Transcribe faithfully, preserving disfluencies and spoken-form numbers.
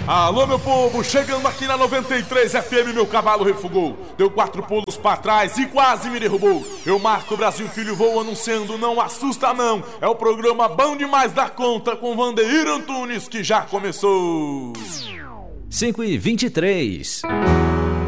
Alô, meu povo, chegando aqui na noventa e três F M, meu cavalo refugou. Deu quatro pulos pra trás e quase me derrubou. Eu marco o Brasil, filho, vou anunciando, não assusta não. É o programa bom demais da conta com Vandeir Antunes que já começou. cinco e vinte e três.